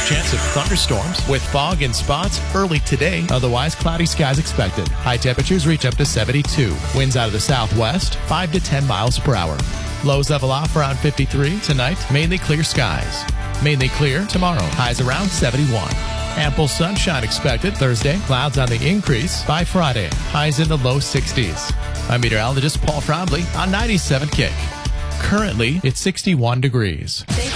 Chance of thunderstorms with fog and spots early today. Otherwise, cloudy skies expected. High temperatures reach up to 72. Winds out of the southwest, 5 to 10 miles per hour. Lows level off around 53. Tonight, mainly clear skies. Mainly clear tomorrow. Highs around 71. Ample sunshine expected Thursday. Clouds on the increase by Friday. Highs in the low 60s. I'm meteorologist Paul Frobley on 97 Kick. Currently, it's 61 degrees.